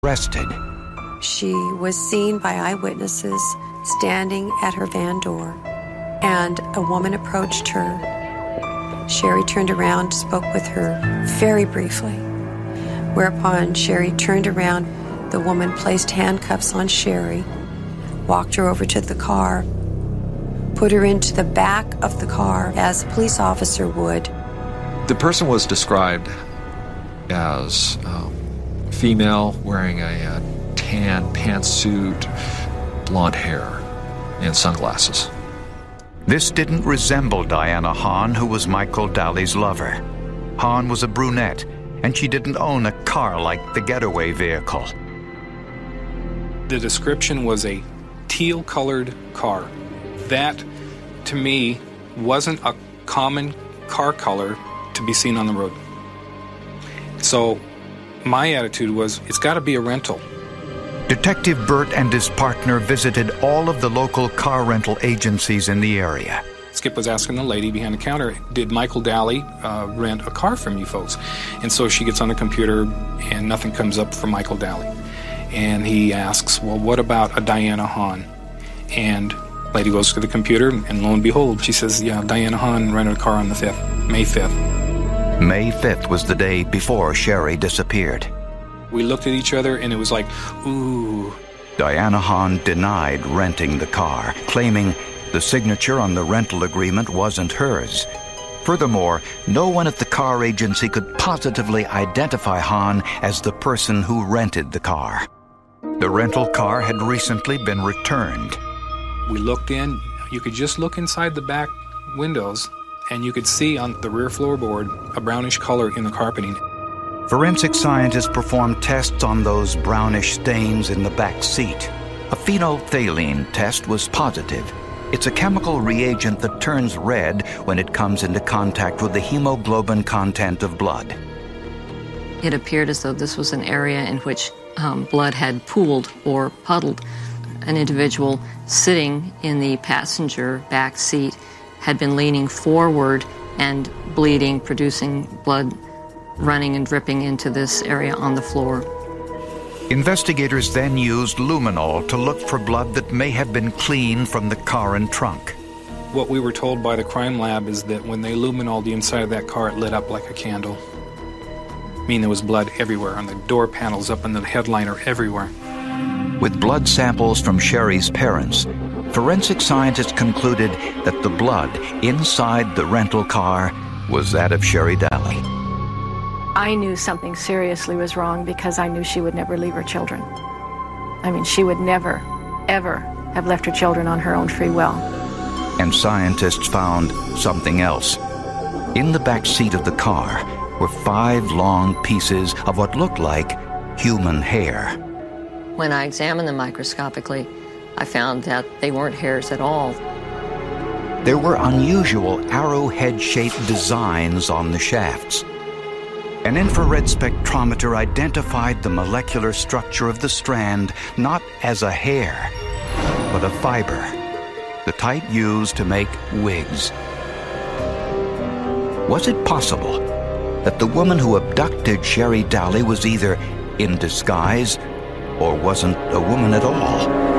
arrested. She was seen by eyewitnesses standing at her van door, and a woman approached her. Sherry turned around, spoke with her very briefly, whereupon Sherry turned around. The woman placed handcuffs on Sherry, walked her over to the car, put her into the back of the car as a police officer would. The person was described as female, wearing a tan pantsuit, blonde hair, and sunglasses. This didn't resemble Diana Hahn, who was Michael Daly's lover. Hahn was a brunette, and she didn't own a car like the getaway vehicle. The description was a teal-colored car. That, to me, wasn't a common car color to be seen on the road. So my attitude was, it's got to be a rental. Detective Burt and his partner visited all of the local car rental agencies in the area. Skip was asking the lady behind the counter, did Michael Daly rent a car from you folks? And so she gets on the computer and nothing comes up for Michael Daly. And he asks, well, what about a Diana Hahn? And lady goes to the computer, and lo and behold, she says, yeah, Diana Hahn rented a car on the 5th, May 5th. May 5th was the day before Sherry disappeared. We looked at each other, and it was like, ooh. Diana Hahn denied renting the car, claiming the signature on the rental agreement wasn't hers. Furthermore, no one at the car agency could positively identify Hahn as the person who rented the car. The rental car had recently been returned. We looked in. You could just look inside the back windows, and you could see on the rear floorboard a brownish color in the carpeting. Forensic scientists performed tests on those brownish stains in the back seat. A phenolphthalein test was positive. It's a chemical reagent that turns red when it comes into contact with the hemoglobin content of blood. It appeared as though this was an area in which blood had pooled or puddled. An individual sitting in the passenger back seat had been leaning forward and bleeding, producing blood running and dripping into this area on the floor. Investigators then used luminol to look for blood that may have been cleaned from the car and trunk. What we were told by the crime lab is that when they luminoled the inside of that car, it lit up like a candle. I mean, there was blood everywhere, on the door panels, up in the headliner, everywhere. With blood samples from Sherry's parents, forensic scientists concluded that the blood inside the rental car was that of Sherry Daly. I knew something seriously was wrong because I knew she would never leave her children. I mean, she would never, ever have left her children on her own free will. And scientists found something else. In the back seat of the car were 5 long pieces of what looked like human hair. When I examined them microscopically, I found that they weren't hairs at all. There were unusual arrowhead-shaped designs on the shafts. An infrared spectrometer identified the molecular structure of the strand not as a hair, but a fiber, the type used to make wigs. Was it possible that the woman who abducted Sherry Daly was either in disguise or wasn't a woman at all?